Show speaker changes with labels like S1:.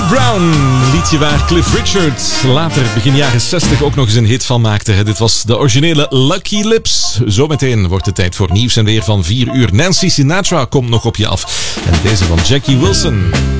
S1: Brown, liedje waar Cliff Richard later, begin jaren 60, ook nog eens een hit van maakte. Dit was de originele Lucky Lips. Zometeen wordt het tijd voor nieuws en weer van 4 uur. Nancy Sinatra komt nog op je af. En deze van Jackie Wilson.